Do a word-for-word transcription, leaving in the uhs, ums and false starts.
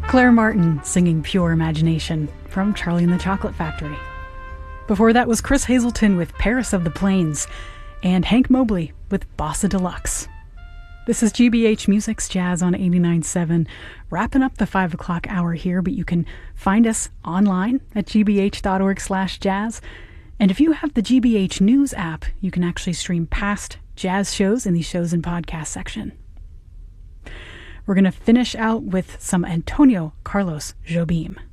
Claire Martin singing Pure Imagination from Charlie and the Chocolate Factory. Before that was Chris Hazelton with Paris of the Plains and Hank Mobley with Bossa Deluxe. This is G B H Music's Jazz on eighty-nine point seven, wrapping up the five o'clock hour here, but you can find us online at g b h dot org slash jazz. And if you have the G B H News app, you can actually stream past jazz shows in the shows and podcast section. We're going to finish out with some Antonio Carlos Jobim.